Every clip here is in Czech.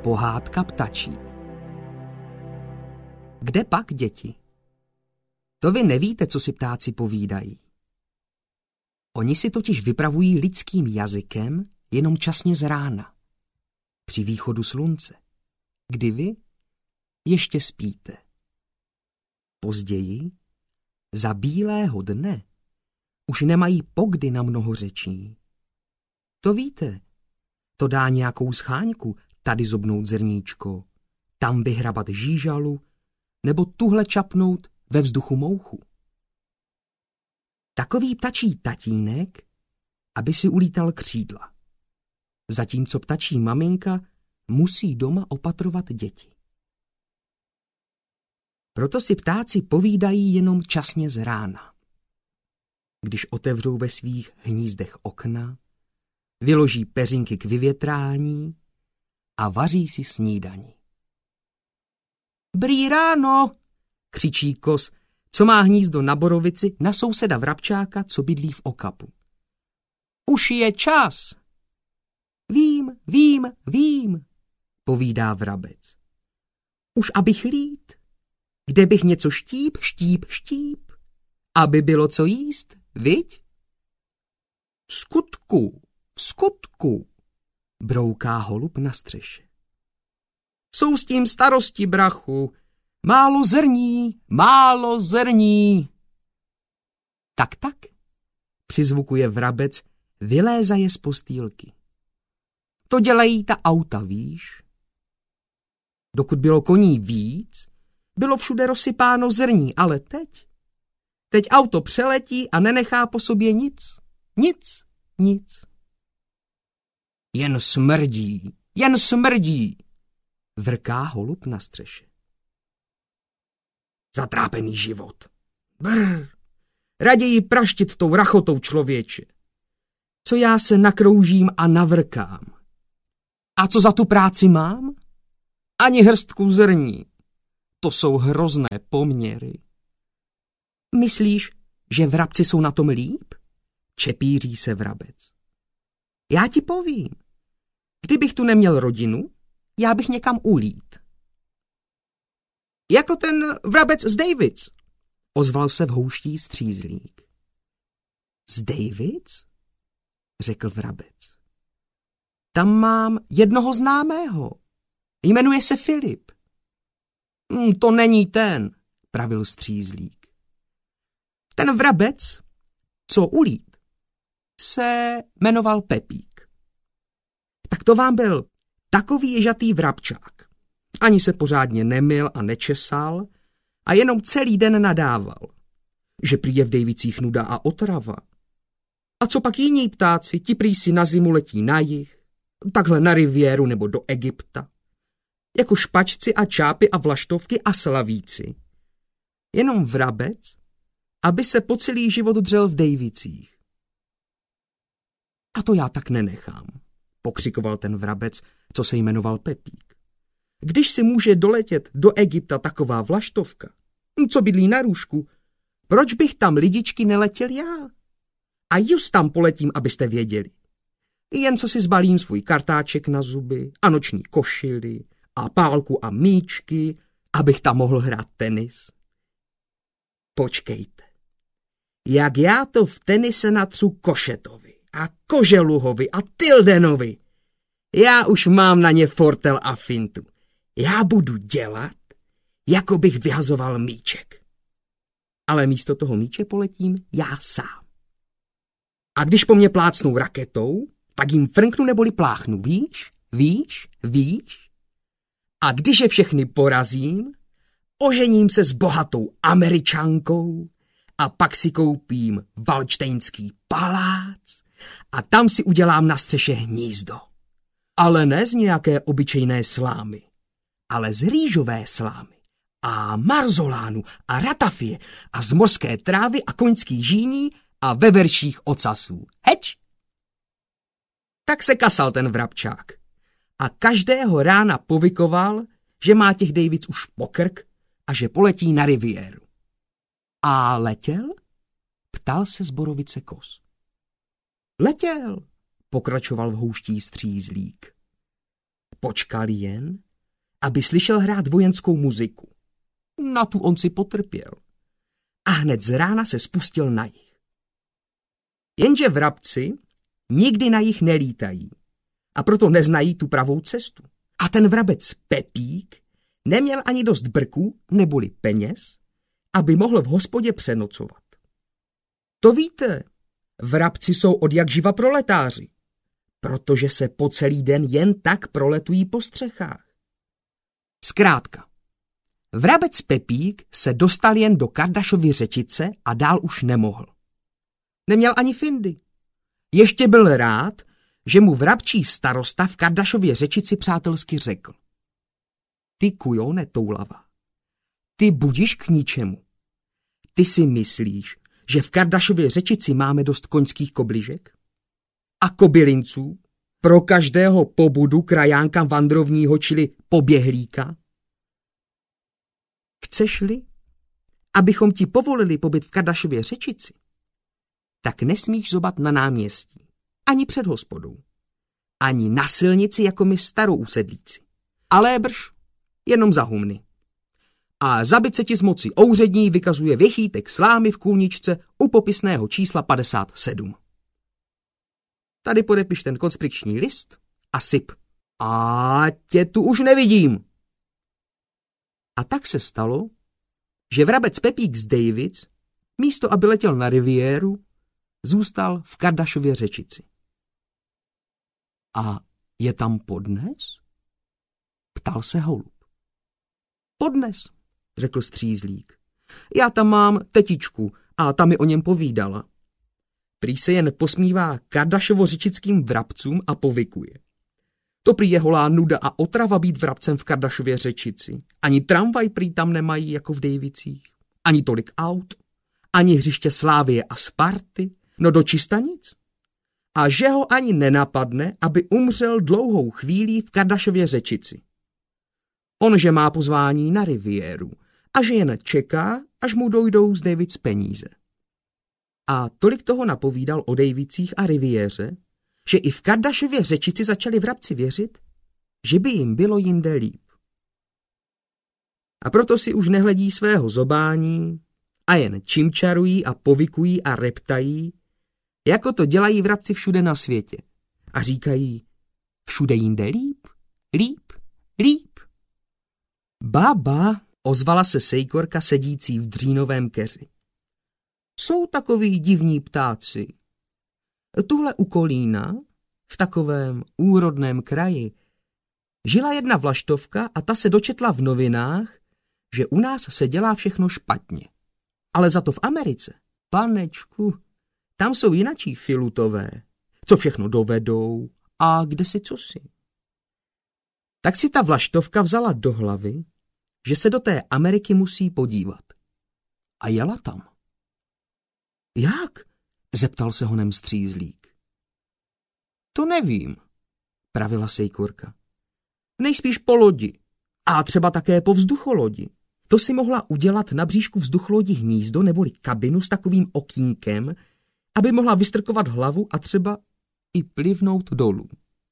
Pohádka ptačí. Kde pak, děti? To vy nevíte, co si ptáci povídají. Oni si totiž vypravují lidským jazykem jenom časně z rána, při východu slunce, kdy vy ještě spíte. Později, za bílého dne, už nemají pokdy na mnoho řečí. To víte, to dá nějakou scháňku, tady zobnout zrníčko, tam vyhrabat žížalu, nebo tuhle čapnout ve vzduchu mouchu. Takový ptačí tatínek, aby si ulítal křídla. Zatímco ptačí maminka musí doma opatrovat děti. Proto si ptáci povídají jenom časně z rána. Když otevřou ve svých hnízdech okna, vyloží peřinky k vyvětrání a vaří si snídani. Brý ráno, křičí kos, co má hnízdo na borovici, na souseda vrabčáka, co bydlí v okapu. Už je čas. Vím, povídá vrabec. Už abych lít, kde bych něco štíp, aby bylo co jíst, viď? V skutku, brouká holub na střeše. Jsou s tím starosti, brachu, málo zrní. Tak, přizvukuje vrabec, vylézaje z postýlky. To dělají ta auta, víš? Dokud bylo koní víc, bylo všude rozsypáno zrní, ale teď auto přeletí a nenechá po sobě nic. Jen smrdí, vrká holub na střeše. Zatrápený život. Brr, raději praštit tou rachotou, člověče. Co já se nakroužím a navrkám. A co za tu práci mám? Ani hrstku zrní. To jsou hrozné poměry. Myslíš, že vrabci jsou na tom líp? Čepíří se vrabec. Já ti povím. Kdybych tu neměl rodinu, já bych někam ulít. Jako ten vrabec z Davids, ozval se v houští střízlík. Z Davids? Řekl vrabec. Tam mám jednoho známého. Jmenuje se Filip. To není ten, pravil střízlík. Ten vrabec, co ulít, se jmenoval Pepík. Tak to vám byl takový ježatý vrabčák. Ani se pořádně nemyl a nečesal a jenom celý den nadával, že prý je v Davicích nuda a otrava. A co pak jiní ptáci, ti prý si na zimu letí na jih, takhle na riviéru nebo do Egypta, jako špačci a čápy a vlaštovky a slavíci. Jenom vrabec, aby se po celý život dřel v Davicích. A to já tak nenechám, pokřikoval ten vrabec, co se jmenoval Pepík. Když si může doletět do Egypta taková vlaštovka, co bydlí na růžku, proč bych tam lidičky neletěl já? A just tam poletím, abyste věděli. Jen co si zbalím svůj kartáček na zuby a noční košily a pálku a míčky, abych tam mohl hrát tenis. Počkejte, jak já to v tenise natřu Košetovi a Koželuhovi a Tildenovi. Já už mám na ně fortel a fintu. Já budu dělat, jako bych vyhazoval míček. Ale místo toho míče poletím já sám. A když po mně plácnou raketou, tak jim frnknu neboli pláchnu, víš? A když je všechny porazím, ožením se s bohatou Američankou a pak si koupím valčtejnský palác a tam si udělám na střeše hnízdo. Ale ne z nějaké obyčejné slámy, ale z rýžové slámy a marzolánu a ratafie a z mořské trávy a koňských žíní a veverších ocasů. Heč! Tak se kasal ten vrabčák a každého rána povykoval, že má těch Davids už pokrk a že poletí na riviéru. A letěl? Ptal se z borovice kos. Letěl, pokračoval v houští střízlík. počkal jen, aby slyšel hrát vojenskou muziku. Na tu on si potrpěl. A hned z rána se spustil na jih. Jenže vrabci nikdy na jih nelítají a proto neznají tu pravou cestu. A ten vrabec Pepík neměl ani dost brků neboli peněz, aby mohl v hospodě přenocovat. To víte, vrabci jsou odjakživa proletáři, protože se po celý den jen tak proletují po střechách. Zkrátka, vrabec Pepík se dostal jen do Kardašovy řečice a dál už nemohl. Neměl ani findy. Ještě byl rád, že mu vrabčí starosta v Kardašově řečici přátelsky řekl: Ty kujone toulava, ty budíš k ničemu. Ty si myslíš, že v Kardašově řečici máme dost koňských kobližek? A kobylinců pro každého pobudu krajánka vandrovního, čili poběhlíka? Chceš-li, abychom ti povolili pobyt v Kardašově řečici, tak nesmíš zobat na náměstí, ani před hospodou, ani na silnici jako my starousedlíci, ale brž, jenom za humny. A zabit se ti z moci ouřední vykazuje věchýtek slámy v kůlničce u popisného čísla 57. Tady podepiš ten konspirační list a syp. A tě tu už nevidím. A tak se stalo, že vrabec Pepík z Davids, místo aby letěl na riviéru, zůstal v Kardašově řečici. A je tam podnes? Ptal se holub. Podnes, řekl střízlík. Já tam mám tetičku a ta mi o něm povídala. Prý se jen posmívá kardašovo-řečickým vrabcům a povykuje. To prý je holá nuda a otrava být vrabcem v Kardašově řečici. Ani tramvaj prý tam nemají jako v Dejvicích. Ani tolik aut. Ani hřiště Slávie a Sparty. No dočista nic. A že ho ani nenapadne, aby umřel dlouhou chvílí v Kardašově řečici. On, že má pozvání na riviéru a že jen čeká, až mu dojdou z Davids peníze. A tolik toho napovídal o Davicích a riviéře, že i v Kardašově řečici začali vrabci věřit, že by jim bylo jinde líp. A proto si už nehledí svého zobání a jen čimčarují a povykují a reptají, jako to dělají vrabci všude na světě. A říkají, všude jinde líp, líp, líp. Baba, ozvala se Sejkorka sedící v dřínovém keři. Jsou takoví divní ptáci. Tuhle u Kolína, v takovém úrodném kraji, žila jedna vlaštovka a ta se dočetla v novinách, že u nás se dělá všechno špatně. Ale za to v Americe, panečku, tam jsou jinačí filutové, co všechno dovedou a kde si cosi. Tak si ta vlaštovka vzala do hlavy, že se do té Ameriky musí podívat. A jela tam. Jak? Zeptal se honem střízlík. To nevím, pravila Sejkorka. Nejspíš po lodi. A třeba také po vzducholodi. To si mohla udělat na bříšku vzducholodi hnízdo neboli kabinu s takovým okýnkem, aby mohla vystrkovat hlavu a třeba i plivnout dolů.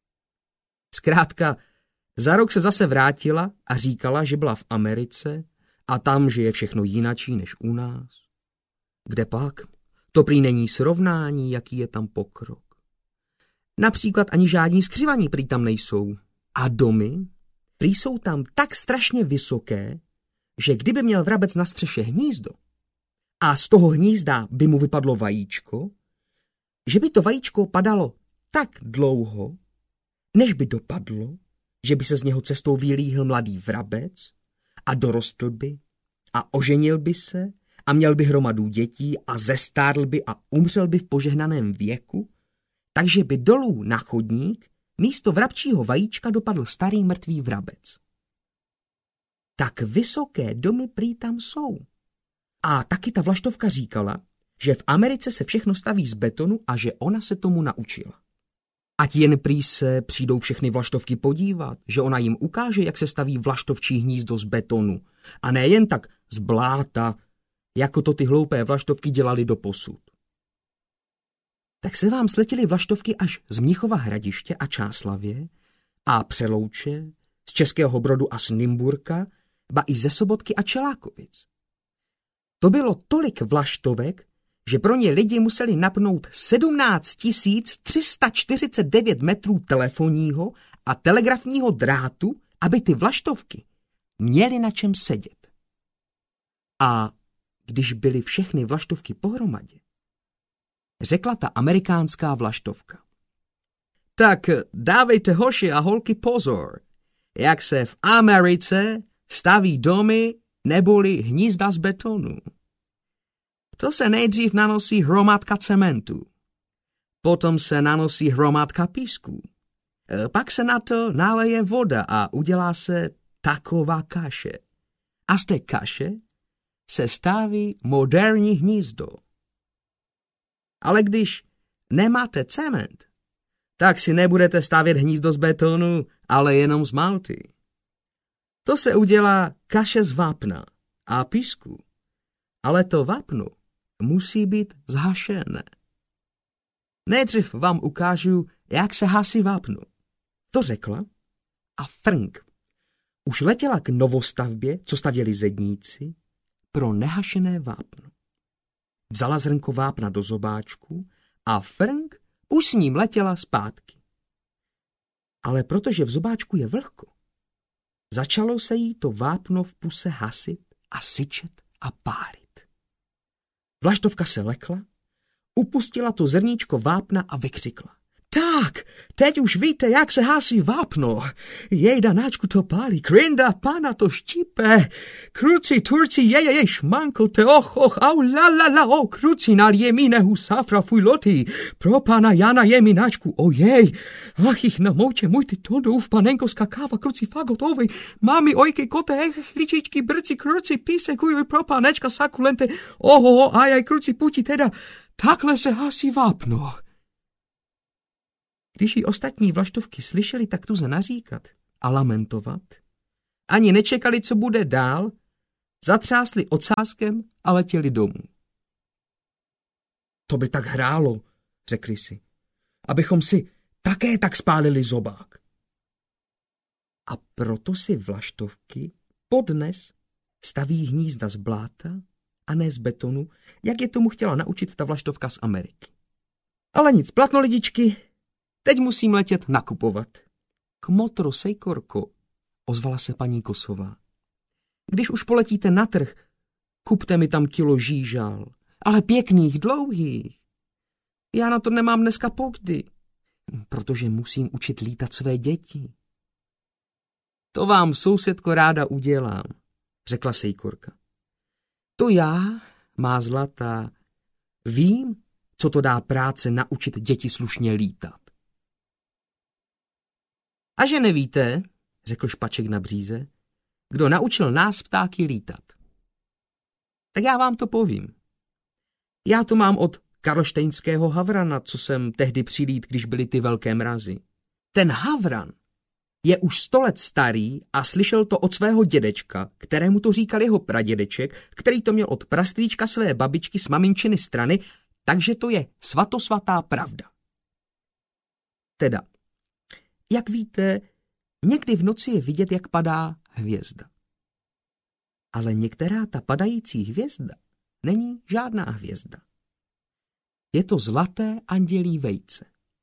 Zkrátka, za rok se zase vrátila a říkala, že byla v Americe a tam, že je všechno jinačí než u nás. Kde pak? To prý není srovnání, jaký je tam pokrok. Například ani žádní skřivaní prý tam nejsou. A domy prý jsou tam tak strašně vysoké, že kdyby měl vrabec na střeše hnízdo a z toho hnízda by mu vypadlo vajíčko, že by to vajíčko padalo tak dlouho, než by dopadlo, že by se z něho cestou vylíhl mladý vrabec a dorostl by a oženil by se a měl by hromadu dětí a zestárl by a umřel by v požehnaném věku, takže by dolů na chodník místo vrabčího vajíčka dopadl starý mrtvý vrabec. Tak vysoké domy prý tam jsou. A taky ta vlaštovka říkala, že v Americe se všechno staví z betonu a že ona se tomu naučila. Ať jen prý se přijdou všechny vlaštovky podívat, že ona jim ukáže, jak se staví vlaštovčí hnízdo z betonu a ne jen tak z bláta, jako to ty hloupé vlaštovky dělali doposud. Tak se vám sletěly vlaštovky až z Mnichova Hradiště a Čáslavě A Přelouče, z Českého Brodu a z Nymburka, ba i ze Sobotky a Čelákovic. To bylo tolik vlaštovek, že pro ně lidi museli napnout 17 349 metrů telefonního a telegrafního drátu, aby ty vlaštovky měly na čem sedět. A když byly všechny vlaštovky pohromadě, řekla ta amerikánská vlaštovka: tak dávejte hoši a holky pozor, jak se v Americe staví domy neboli hnízda z betonu. To se nejdřív nanosí hromádka cementu, potom se nanosí hromádka písku, pak se na to naleje voda a udělá se taková kaše. A z té kaše se staví moderní hnízdo. Ale když nemáte cement, tak si nebudete stavět hnízdo z betonu, ale jenom z malty. To se udělá kaše z vápna a písku, ale to vápno musí být zhašené. Nejdřív vám ukážu, jak se hasí vápno. To řekla a frnk. Už letěla k novostavbě, co stavěli zedníci, pro nehašené vápno. Vzala zrnko vápna do zobáčku a frnk už s ním letěla zpátky. Ale protože v zobáčku je vlhko, začalo se jí to vápno v puse hasit a syčet a pálit. Vlaštovka se lekla, upustila to zrníčko vápna a vykřikla: tak, teď už víte, jak se hasí vápno. Jejda, náčku to pálí, krinda, pána to štípe. Kruci, turci, jej, šmanko, te och, au, la, kruci, nal je mi nehu safra fuj loti. Pro pana Jana je mi náčku, ojej. Ach, ich na mouče, můj ty tondův, panenko skakáva, kruci, fagotovi. Mami, ojky, kote, chličičky, brci, kruci, písek, uj, pro panečka, sakulente. Oho, ajaj, kruci, puti, teda, takhle se hasí vápno. Když ji ostatní vlaštovky slyšeli tak tuze naříkat a lamentovat, ani nečekali, co bude dál, zatřásli ocáskem a letěli domů. To by tak hrálo, řekli si, abychom si také tak spálili zobák. A proto si vlaštovky podnes staví hnízda z bláta a ne z betonu, jak je tomu chtěla naučit ta vlaštovka z Ameriky. Ale nic, platno lidičky, teď musím letět nakupovat. Kmotro, sejkorko, ozvala se paní Kosová. Když už poletíte na trh, kupte mi tam kilo žížal, ale pěkných, dlouhých. Já na to nemám dneska pokdy, protože musím učit lítat své děti. To vám, sousedko, ráda udělám, řekla sejkorka. To já, má zlatá, vím, co to dá práce naučit děti slušně lítat. A že nevíte, řekl Špaček na bříze, kdo naučil nás ptáky lítat. Tak já vám to povím. Já to mám od karlštejnského havrana, co jsem tehdy přilít, když byly ty velké mrazy. Ten havran je už 100 let starý a slyšel to od svého dědečka, kterému to říkal jeho pradědeček, který to měl od prastrýčka své babičky z maminčiny strany, takže to je svatosvatá pravda. Teda, jak víte, někdy v noci je vidět, jak padá hvězda. Ale některá ta padající hvězda není žádná hvězda. Je to zlaté andělí vejce.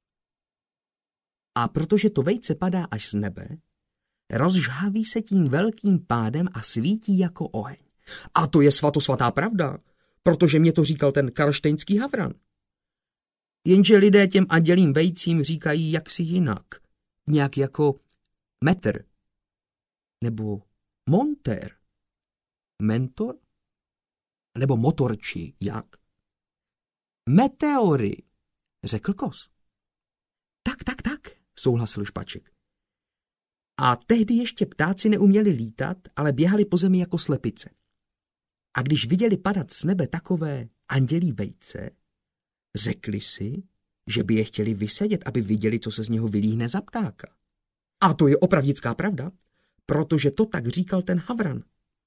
A protože to vejce padá až z nebe, rozžhaví se tím velkým pádem a svítí jako oheň. A to je svatosvatá pravda, protože mě to říkal ten karlštejnský havran. Jenže lidé těm andělím vejcím říkají jaksi jinak. Nějak jako metr, nebo montér, mentor, nebo motorči, jak? Meteory, řekl Kos. Tak, souhlasil Špaček. A tehdy ještě ptáci neuměli lítat, ale běhali po zemi jako slepice. A když viděli padat z nebe takové andělí vejce, řekli si, že by je chtěli vysedět, aby viděli, co se z něho vylíhne za ptáka. A to je opravdická pravda, protože to tak říkal ten havran.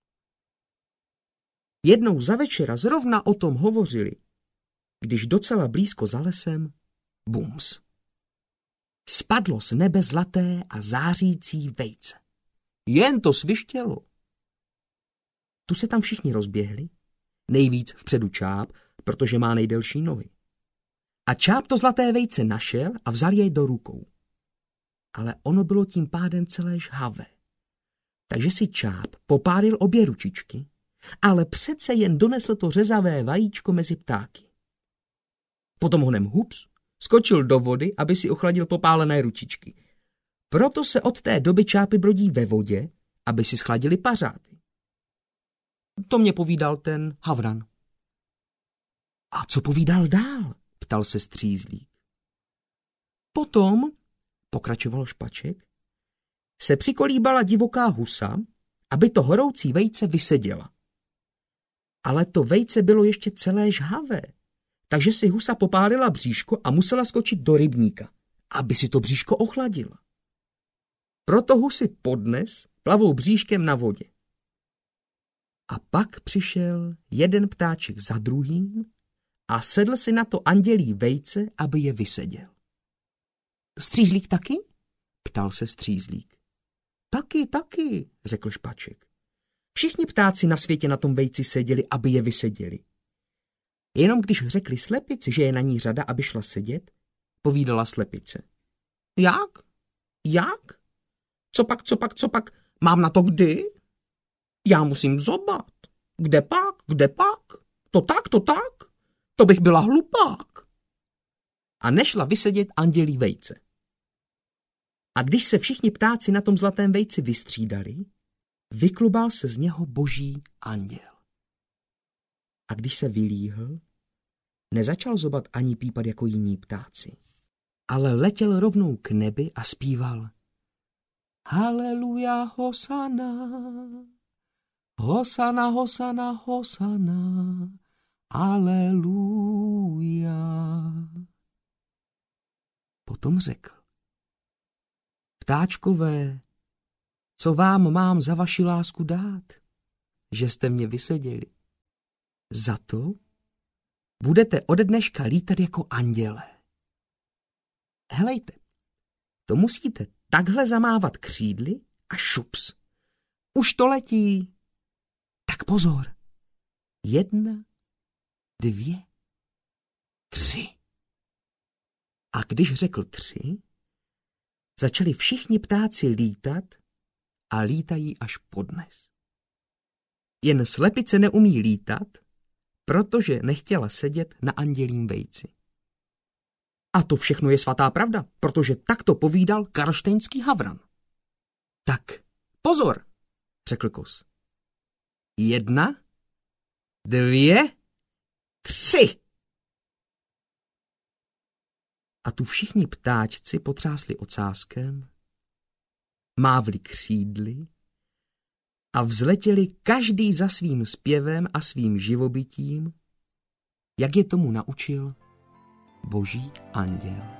Jednou za večera zrovna o tom hovořili, když docela blízko za lesem bums. spadlo z nebe zlaté a zářící vejce. Jen to svištělo. Tu se tam všichni rozběhli, nejvíc vpředu Čáp, protože má nejdelší nohy. A Čáp to zlaté vejce našel a vzal jej do rukou. Ale ono bylo tím pádem celé žhavé. Takže si Čáp popálil obě ručičky, ale přece jen donesl to řezavé vajíčko mezi ptáky. Potom honem hups skočil do vody, aby si ochladil popálené ručičky. Proto se od té doby čápy brodí ve vodě, aby si schladili pařáty. To mě povídal ten havran. A co povídal dál? Ptal se střízlík. Potom, pokračoval Špaček, se přikolíbala divoká husa, aby to horoucí vejce vyseděla. Ale to vejce bylo ještě celé žhavé, takže si husa popálila bříško a musela skočit do rybníka, aby si to bříško ochladila. Proto husi podnes plavou bříškem na vodě. A pak přišel jeden ptáček za druhým a sedl si na to andělí vejce, aby je vyseděl. Střízlík taky? Ptal se střízlík. Taky, řekl Špaček. Všichni ptáci na světě na tom vejci seděli, aby je vyseděli. Jenom když řekli slepici, že je na ní řada, aby šla sedět, povídala slepice. Jak? Co pak? Mám na to kdy? Já musím zobat. Kde pak? To tak? To bych byla hlupák. A nešla vysedět andělí vejce. A když se všichni ptáci na tom zlatém vejci vystřídali, vyklubal se z něho boží anděl. A když se vylíhl, nezačal zobat ani pípat jako jiní ptáci, ale letěl rovnou k nebi a zpíval Haleluja, hosana, hosana, hosana, hosana, aleluja. Potom řekl, ptáčkové, co vám mám za vaši lásku dát, že jste mě vyseděli? Za to budete ode dneška lítat jako andělé. Helejte, to musíte takhle zamávat křídly a šups. Už to letí. Tak pozor. 1, 2, 3. A když řekl 3, začali všichni ptáci lítat a lítají až podnes. Jen slepice neumí lítat, protože nechtěla sedět na andělím vejci. A to všechno je svatá pravda, protože tak to povídal karlštejnský havran. Tak, pozor, řekl kos. 1, 2, 3. A tu všichni ptáčci potřásli ocáskem, mávli křídly a vzletěli každý za svým zpěvem a svým živobytím, jak je tomu naučil boží anděl.